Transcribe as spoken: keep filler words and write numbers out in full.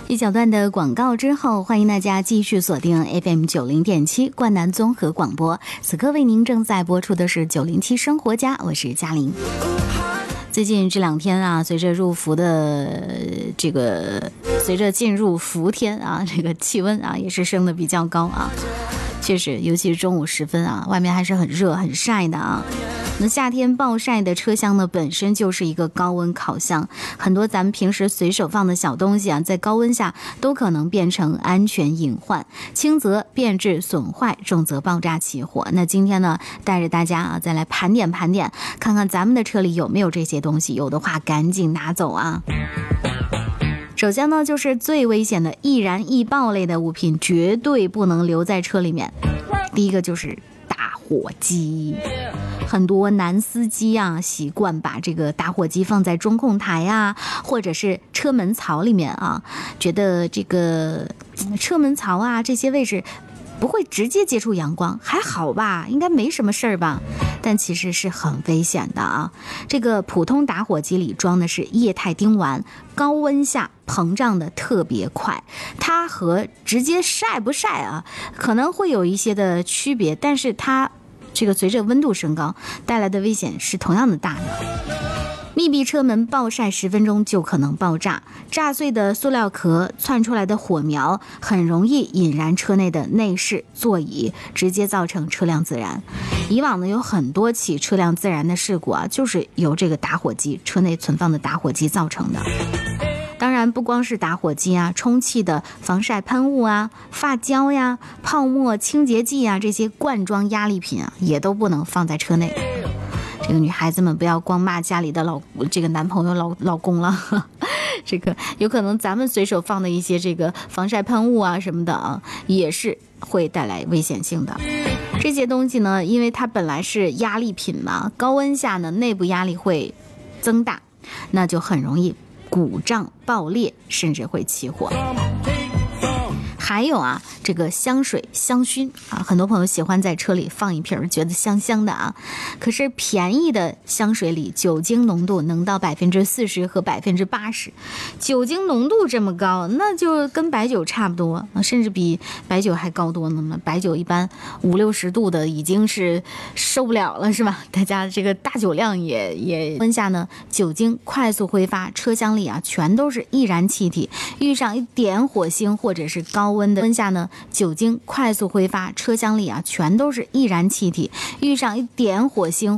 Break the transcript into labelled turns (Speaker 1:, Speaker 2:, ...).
Speaker 1: 一小段的广告之后，欢迎大家继续锁定 F M 九零点七冠南综合广播。此刻为您正在播出的是九零七生活家，我是嘉玲。最近这两天啊，随着入伏的这个，随着进入伏天啊，这个气温啊也是升得比较高啊。确实，尤其是中午时分啊，外面还是很热很晒的啊。那夏天暴晒的车厢呢，本身就是一个高温烤箱，很多咱们平时随手放的小东西啊，在高温下都可能变成安全隐患，轻则变质损坏，重则爆炸起火。那今天呢，带着大家啊，再来盘点盘点，看看咱们的车里有没有这些东西，有的话赶紧拿走啊。首先呢，就是最危险的易燃易爆类的物品，绝对不能留在车里面。第一个就是打火机。很多男司机啊，习惯把这个打火机放在中控台啊，或者是车门槽里面啊，觉得这个车门槽啊这些位置不会直接接触阳光，还好吧，应该没什么事儿吧。但其实是很危险的啊！这个普通打火机里装的是液态丁烷，高温下膨胀的特别快，它和直接晒不晒啊，可能会有一些的区别，但是它这个随着温度升高带来的危险是同样的大的。密闭车门暴晒十分钟就可能爆炸，炸碎的塑料壳窜出来的火苗很容易引燃车内的内饰座椅，直接造成车辆自燃。以往呢，有很多起车辆自燃的事故啊，就是由这个打火机车内存放的打火机造成的。当然不光是打火机啊，充气的防晒喷雾啊、发胶呀、泡沫清洁剂啊，这些罐装压力品啊，也都不能放在车内。这个女孩子们不要光骂家里的老这个男朋友老老公了，这个有可能咱们随手放的一些这个防晒喷雾啊什么的啊，也是会带来危险性的。这些东西呢，因为它本来是压力品嘛，高温下呢内部压力会增大，那就很容易鼓胀爆裂，甚至会起火。还有啊，这个香水香薰啊，很多朋友喜欢在车里放一瓶，觉得香香的啊。可是便宜的香水里酒精浓度能到百分之四十和百分之八十，酒精浓度这么高，那就跟白酒差不多，甚至比白酒还高多呢。白酒一般五六十度的已经是受不了了，是吧？大家这个大酒量也也温下呢，酒精快速挥发，车厢里啊全都是易燃气体，遇上一点火星或者是高温的温下呢，酒精快速挥发，车厢里啊全都是易燃气体，遇上一点火星